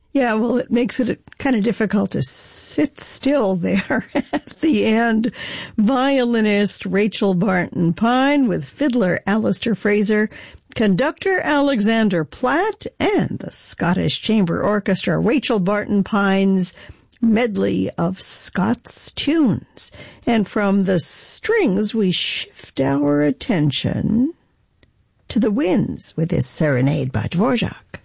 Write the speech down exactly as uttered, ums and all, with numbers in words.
Yeah, well, it makes it kind of difficult to sit still there at the end. Violinist Rachel Barton Pine with fiddler Alistair Fraser, conductor Alexander Platt, and the Scottish Chamber Orchestra, Rachel Barton Pine's medley of Scots tunes. And from the strings, we shift our attention to the winds with this serenade by Dvorak.